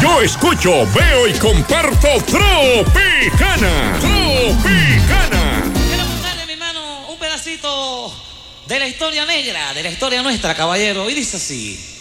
Yo escucho, veo y comparto Tropicana. Tropicana. Quiero contarle, mi hermano, un pedacito de la historia negra, de la historia nuestra, caballero. Y dice así.